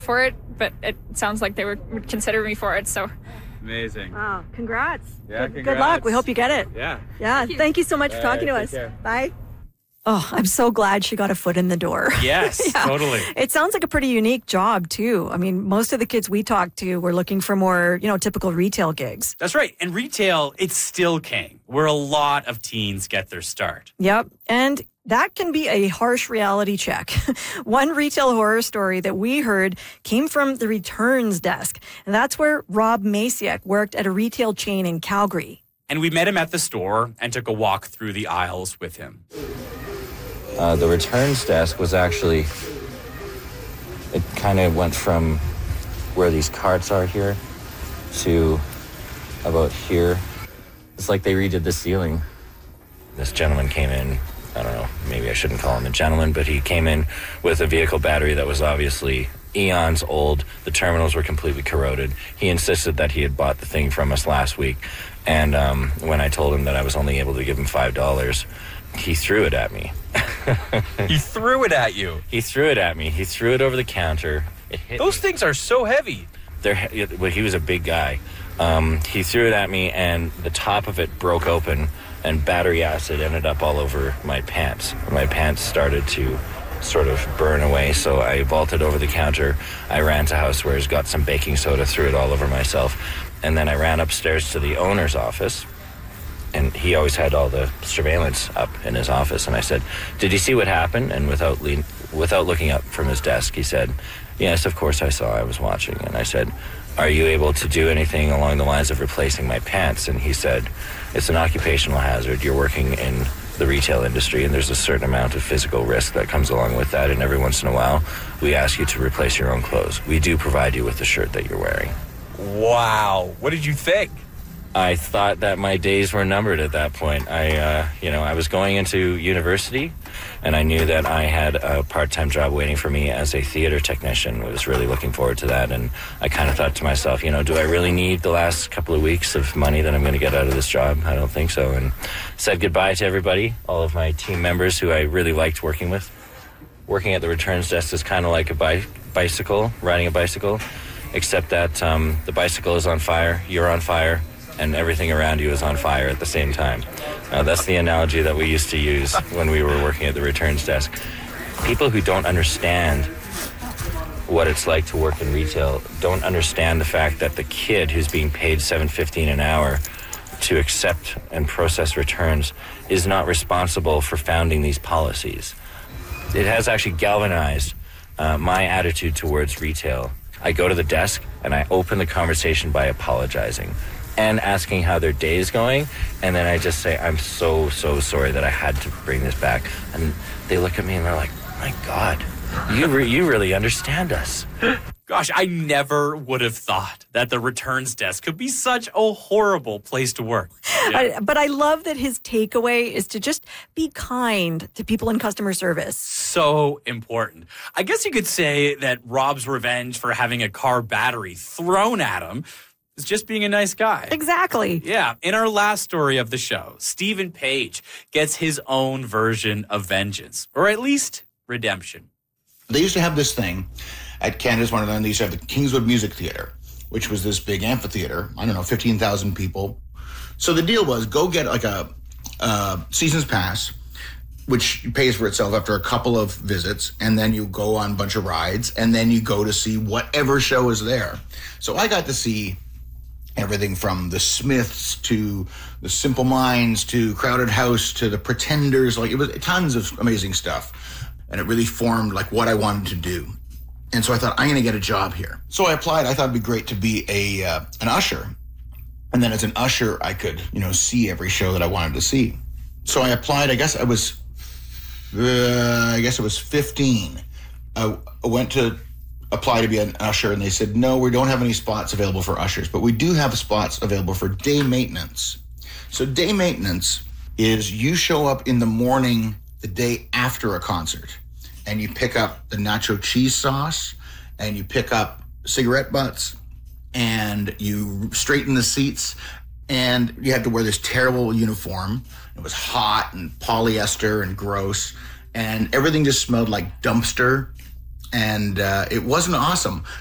for it, but it sounds like they would consider me for it, so. Amazing. Wow, congrats. Yeah, Good luck. We hope you get it. Yeah. Yeah, thank you so much for talking to us. care. Bye. Oh, I'm so glad she got a foot in the door. Yes, totally. It sounds like a pretty unique job, too. I mean, most of the kids we talked to were looking for more, typical retail gigs. That's right. And retail, it's still king, where a lot of teens get their start. Yep. And that can be a harsh reality check. One retail horror story that we heard came from the returns desk. And that's where Rob Masiak worked at a retail chain in Calgary. And we met him at the store and took a walk through the aisles with him. The returns desk was actually, it kind of went from where these carts are here to about here. It's like they redid the ceiling. This gentleman came in, I don't know, maybe I shouldn't call him a gentleman, but he came in with a vehicle battery that was obviously eons old. The terminals were completely corroded. He insisted that he had bought the thing from us last week. And when I told him that I was only able to give him $5, he threw it at me. He threw it at you? He threw it at me. He threw it over the counter. It hit Those me. things are so heavy. Well, he was a big guy. He threw it at me, and the top of it broke open, and battery acid ended up all over my pants. My pants started to sort of burn away, so I vaulted over the counter. I ran to Housewares, got some baking soda, threw it all over myself, and then I ran upstairs to the owner's office. And he always had all the surveillance up in his office. And I said, "Did you see what happened?" And without looking up from his desk, he said, "Yes, of course I saw. I was watching." And I said, "Are you able to do anything along the lines of replacing my pants?" And he said, "It's an occupational hazard. You're working in the retail industry, and there's a certain amount of physical risk that comes along with that. And every once in a while, we ask you to replace your own clothes. We do provide you with the shirt that you're wearing." Wow. What did you think? I thought that my days were numbered at that point. I was going into university, and I knew that I had a part-time job waiting for me as a theater technician. I was really looking forward to that, and I kind of thought to myself, do I really need the last couple of weeks of money that I'm going to get out of this job? I don't think so. And said goodbye to everybody, all of my team members who I really liked working with. Working at the returns desk is kind of like a bicycle, riding a bicycle, except that the bicycle is on fire, you're on fire, and everything around you is on fire at the same time. That's the analogy that we used to use when we were working at the returns desk. People who don't understand what it's like to work in retail don't understand the fact that the kid who's being paid $7.15 an hour to accept and process returns is not responsible for founding these policies. It has actually galvanized my attitude towards retail. I go to the desk and I open the conversation by apologizing and asking how their day is going, and then I just say, "I'm so sorry that I had to bring this back." And they look at me and they're like, "My God, you really understand us." Gosh, I never would have thought that the returns desk could be such a horrible place to work. Yeah. But I love that his takeaway is to just be kind to people in customer service. So important. I guess you could say that Rob's revenge for having a car battery thrown at him is just being a nice guy. Exactly. Yeah. In our last story of the show, Stephen Page gets his own version of vengeance, or at least redemption. They used to have this thing at Canada's Wonderland. They used to have the Kingswood Music Theatre, which was this big amphitheater. 15,000 people. So the deal was, go get like a season's pass, which pays for itself after a couple of visits, and then you go on a bunch of rides, and then you go to see whatever show is there. So I got to see everything from the Smiths to the Simple Minds to Crowded House to the Pretenders. Like, it was tons of amazing stuff. And it really formed like what I wanted to do. And so I thought, I'm going to get a job here. So I applied. I thought it'd be great to be an usher. And then as an usher, I could, see every show that I wanted to see. So I applied. I guess it was 15. I went to apply to be an usher, and they said, "No, we don't have any spots available for ushers, but we do have spots available for day maintenance." So day maintenance is you show up in the morning the day after a concert, and you pick up the nacho cheese sauce, and you pick up cigarette butts, and you straighten the seats, and you had to wear this terrible uniform. It was hot and polyester and gross, and everything just smelled like dumpster. and it wasn't awesome.